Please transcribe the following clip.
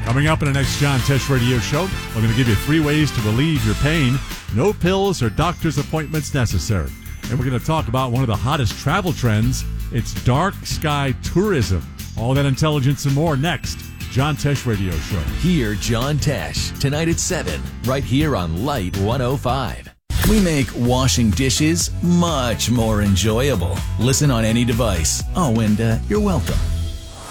Coming up in the next John Tesh Radio Show, we're going to give you 3 ways to relieve your pain. No pills or doctor's appointments necessary. And we're going to talk about one of the hottest travel trends. It's dark sky tourism. All that intelligence and more next. John Tesh Radio Show. Hear John Tesh tonight at 7, right here on Light 105. We make washing dishes much more enjoyable. Listen on any device. Oh, and you're welcome.